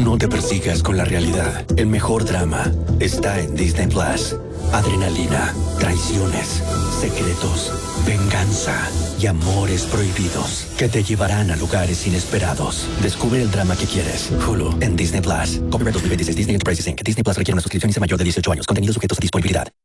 No te persigas con la realidad. El mejor drama está en Disney Plus. Adrenalina, traiciones, secretos, venganza y amores prohibidos que te llevarán a lugares inesperados. Descubre el drama que quieres. Hulu en Disney Plus. Copyright 2026 Disney Enterprises Inc. Disney Plus requiere una suscripción y ser mayor de 18 años. Contenidos sujetos a disponibilidad.